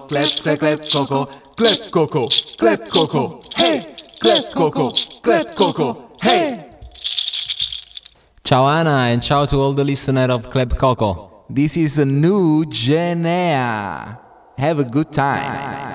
clap, clap, clap, coco, clap, coco, clap, coco, hey, clap, coco, clap, coco, hey. Ciao Anna and ciao to all the listeners of Club Coco. This is a new Genea. Have a good time.